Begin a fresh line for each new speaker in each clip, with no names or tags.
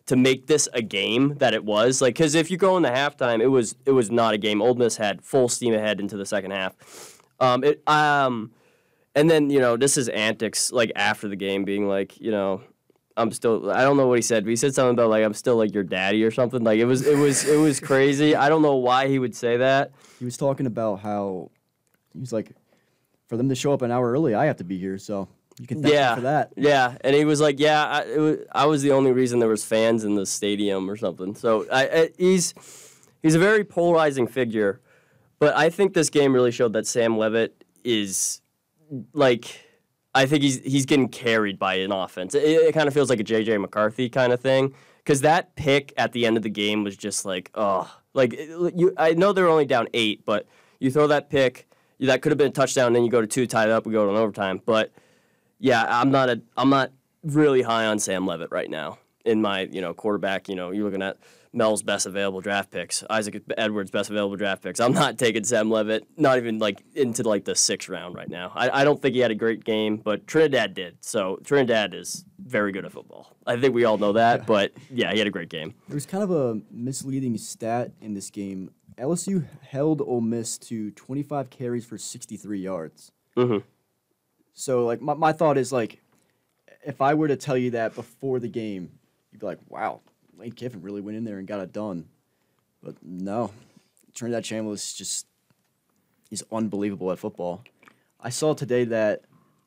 to make this a game that it was. Like, because if you go into halftime, it was not a game. Ole Miss had full steam ahead into the second half. And then, this is antics, like, after the game being like, I don't know what he said, but he said something about, like, I'm still, like, your daddy or something. Like, it was crazy. I don't know why he would say that.
He was talking about how, he was like, for them to show up an hour early, I have to be here, so you can thank me for that.
Yeah, and he was like, I was the only reason there was fans in the stadium or something. So he's a very polarizing figure, but I think this game really showed that Sam Leavitt is, like, I think he's getting carried by an offense. It kind of feels like a J.J. McCarthy kind of thing, because that pick at the end of the game was just like, I know they were only down 8, but you throw that pick, that could have been a touchdown, then you go to 2, tie it up, we go to an overtime. But yeah, I'm not really high on Sam Leavitt right now in my quarterback. You're looking at Mel's best available draft picks, Isaac Edwards' best available draft picks. I'm not taking Sam Leavitt, not even like into like the 6th round right now. I don't think he had a great game, but Trinidad did. So Trinidad is very good at football. I think we all know that, but yeah, he had a great game.
There was kind of a misleading stat in this game. LSU held Ole Miss to 25 carries for 63 yards.
Mm-hmm.
So, like, my thought is, like, if I were to tell you that before the game, you'd be like, wow, Lane Kiffin really went in there and got it done. But no, Trinidad Chambliss he's unbelievable at football. I saw today that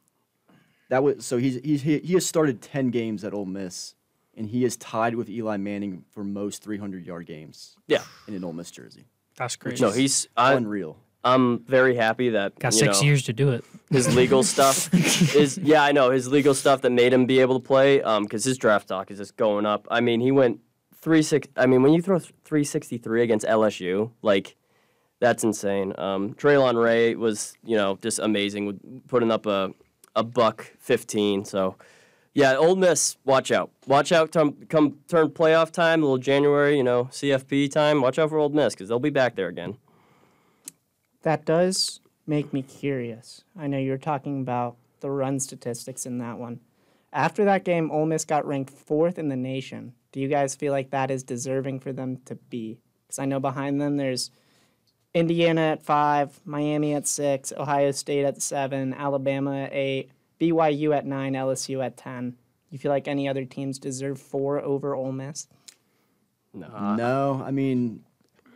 was, so he has started 10 games at Ole Miss, and he is tied with Eli Manning for most 300-yard games.
Yeah,
in an Ole Miss jersey.
That's crazy.
No, he's
unreal.
I'm very happy that
got 6 years to do it.
His legal stuff is his legal stuff that made him be able to play. Because his draft stock is just going up. I mean, he went 3.6. I mean, when you throw 363 against LSU, like, that's insane. Traylon Ray was just amazing with putting up a $115. So yeah, Ole Miss, watch out come turn playoff time, a little January, CFP time. Watch out for Ole Miss because they'll be back there again.
That does make me curious. I know you were talking about the run statistics in that one. After that game, Ole Miss got ranked 4th in the nation. Do you guys feel like that is deserving for them to be? Because I know behind them there's Indiana at 5, Miami at 6, Ohio State at 7, Alabama at 8, BYU at 9, LSU at 10. You feel like any other teams deserve 4 over Ole Miss?
No, I mean,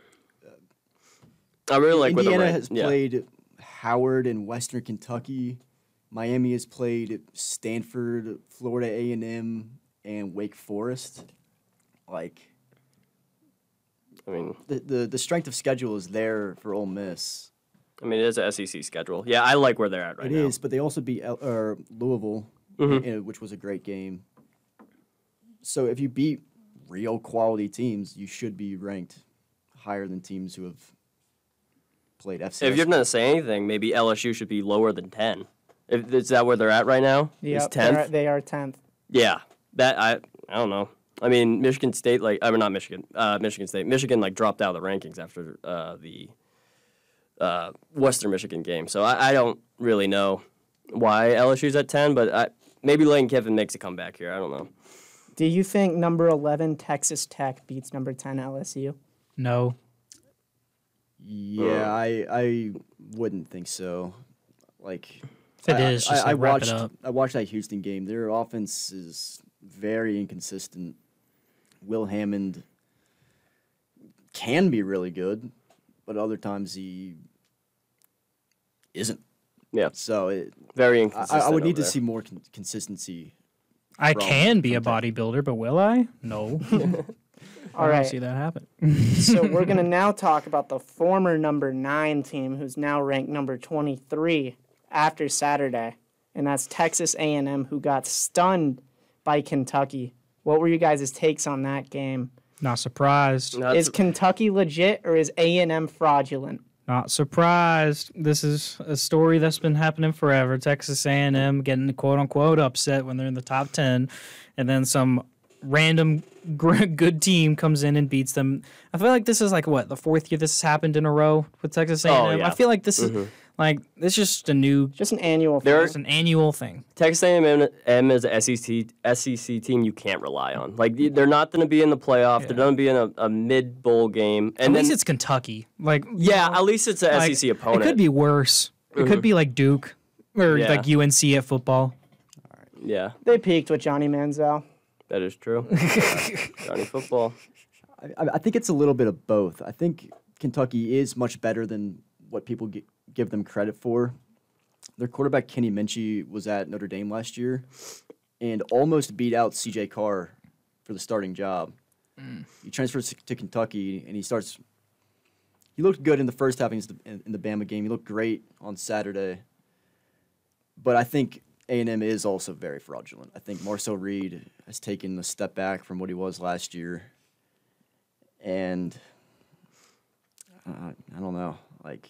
I really like
Indiana has played Howard and Western Kentucky. Miami has played Stanford, Florida A&M, and Wake Forest. Like,
I mean,
the strength of schedule is there for Ole Miss.
I mean, it is an SEC schedule. Yeah, I like where they're at right now.
It is, but they also beat Louisville, which was a great game. So if you beat real quality teams, you should be ranked higher than teams who have played FCS.
If you're going to say anything, maybe LSU should be lower than 10. Is that where they're at right now?
Yeah,
10th?
They are 10th.
Yeah, that I don't know. I mean, Michigan State, not Michigan. Michigan State. Michigan dropped out of the rankings after the Western Michigan game. So I don't really know why LSU's at 10, but maybe Lane Kiffin makes a comeback here. I don't know.
Do you think number 11 Texas Tech beats number 10 LSU?
No.
Yeah, I wouldn't think so. Like,
if it is, just wrap it up.
I watched that Houston game. Their offense is very inconsistent. Will Hammond can be really good, but other times he isn't.
Yeah.
So
very inconsistent.
I would need to see more consistency.
I can be a bodybuilder, but will I? No.
All right.
See that happen.
So we're going to now talk about the former number 9 team who's now ranked number 23 after Saturday, and that's Texas A&M, who got stunned by Kentucky. What were you guys' takes on that game?
Not surprised.
Is Kentucky legit or is A&M fraudulent?
Not surprised. This is a story that's been happening forever. Texas A&M getting quote-unquote upset when they're in the top 10, and then some random good team comes in and beats them. I feel like this is the 4th year this has happened in a row with Texas A&M.
Oh, yeah.
I feel like this is Like it's just a new,
Just an annual thing.
There's
it's an annual thing.
Texas A&M is a SEC team you can't rely on. Like they're not going to be in the playoff. They're going to be in a mid bowl game. And
At
then
least it's Kentucky. Like
yeah, at least it's a
like,
SEC opponent.
It could be worse. It could be like Duke or
Yeah.
like UNC at football.
Yeah,
They peaked with Johnny Manziel.
that is true. Johnny football.
I think it's a little bit of both. I think Kentucky is much better than what people give them credit for. Their quarterback, Kenny Minchie, was at Notre Dame last year and almost beat out C.J. Carr for the starting job. He transfers to Kentucky, and he looked good in the first half in the Bama game. He looked great on Saturday. But I think A&M is also very fraudulent. I think Marcel Reed has taken a step back from what he was last year. And I don't know. Like,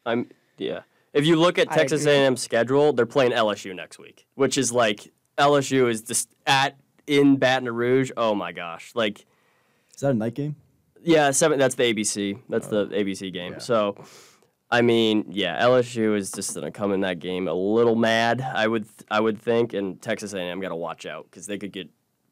If you look at
I
Texas
agree.
A&M's schedule, they're playing LSU next week, which is like LSU is just in Baton Rouge. Oh my gosh! Like,
is that a night game?
yeah, 7. That's the ABC. That's the ABC game.
Yeah.
So, I mean, yeah, LSU is just gonna come in that game a little mad. I would think, and Texas A&M got to watch out because they could get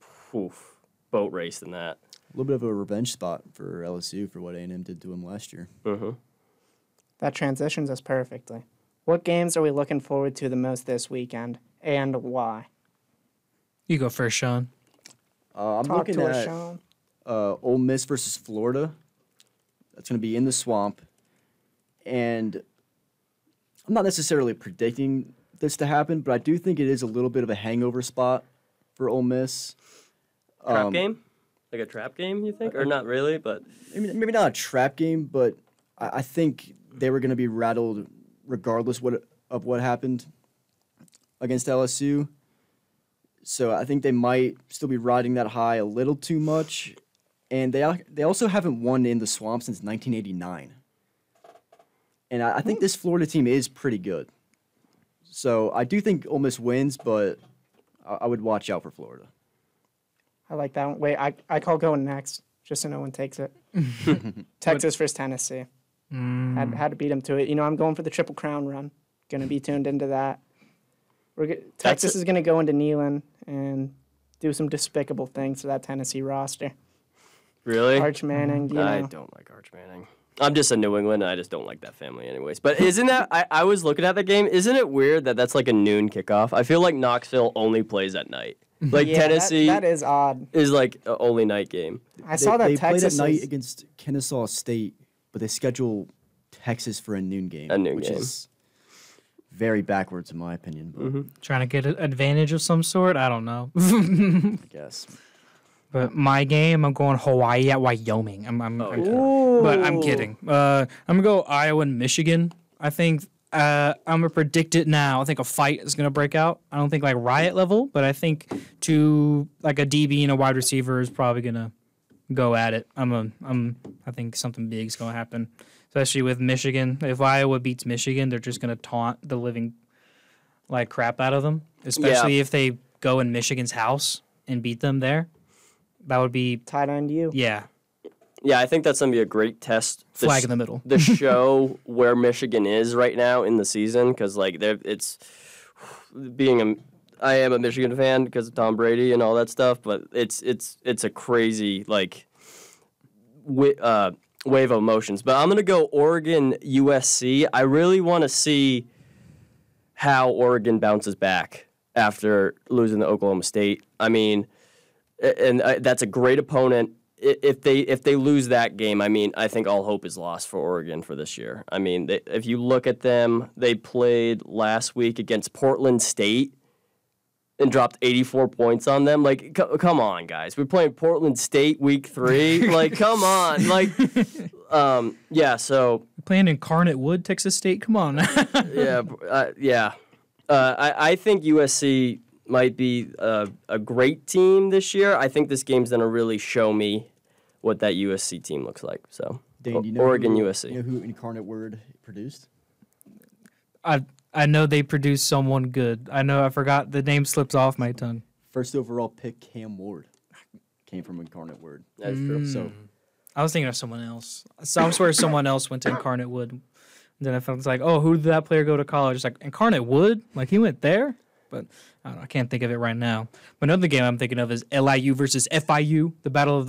boat raced in that.
A little bit of a revenge spot for LSU for what A&M did to him last year.
That transitions us perfectly. What games are we looking forward to the most this weekend, and why?
You go first, Sean.
I'm
Talk
looking
to us,
at
Sean.
Ole Miss versus Florida. That's going to be in the Swamp. And I'm not necessarily predicting this to happen, but I do think it is a little bit of a hangover spot for Ole Miss.
Trap game, like a trap game, you think, or not really? But
Maybe not a trap game, but I think they were going to be rattled regardless of what happened against LSU. So I think they might still be riding that high a little too much. And they also haven't won in the Swamp since 1989. And I think this Florida team is pretty good. So I do think Ole Miss wins, but I would watch out for Florida.
I like that one. Wait, I call going next, just so no one takes it. Texas versus Tennessee. Had to beat them to it. You know, I'm going for the Triple Crown run. Going to be tuned into that. Texas is going to go into Neyland and do some despicable things to that Tennessee roster.
really,
Arch Manning, you
I
know.
don't like Arch Manning. I'm just a New England, and I just don't like that family anyways. But isn't that, I was looking at that game, isn't it weird that that's like a noon kickoff? I feel like Knoxville only plays at night. Like
Yeah,
Tennessee
that is odd.
is like an only night game.
I saw that
they
Texas
played at night
is-
against Kennesaw State, but they schedule Texas for a noon game.
A noon
which
game.
is very backwards in my opinion, but
Trying to get an advantage of some sort. I don't know.
I guess.
But my game, I'm going Hawaii at Wyoming. But I'm kidding. I'm gonna go Iowa and Michigan. I think I'm gonna predict it now. I think a fight is gonna break out. I don't think like riot level, but I think like a DB and a wide receiver is probably gonna go at it. I think something big is gonna happen, especially with Michigan. If Iowa beats Michigan, they're just gonna taunt the living like crap out of them. Especially if they go in Michigan's house and beat them there. That would be
tied on to you.
yeah.
Yeah, I think that's going to be a great test. to
Flag in the middle.
To show where Michigan is right now in the season, because like it's I am a Michigan fan because of Tom Brady and all that stuff, but it's a crazy like wave of emotions. But I'm gonna go Oregon USC. I really want to see how Oregon bounces back after losing to Oklahoma State. I mean, and that's a great opponent. If they lose that game, I mean, I think all hope is lost for Oregon for this year. I mean, if you look at them, they played last week against Portland State and dropped 84 points on them. Like, come on, guys. We're playing Portland State week 3. Like, come on. Like, yeah, so.
Playing Incarnate Wood, Texas State. Come on.
Yeah. I think USC might be a great team this year. I think this game's going to really show me what that USC team looks like. So,
Dane, do you know
Oregon,
who,
USC.
You know who Incarnate Word produced?
I know they produced someone good. I forgot the name slips off my tongue.
First overall pick, Cam Ward, came from Incarnate Word.
That's true.
So
I was thinking of someone else. So I swear someone else went to Incarnate Wood Then if it's like, oh, who did that player go to college? It's like Incarnate Wood, like he went there, but I don't know, I can't think of it right now. But another game I'm thinking of is LIU versus FIU, the Battle of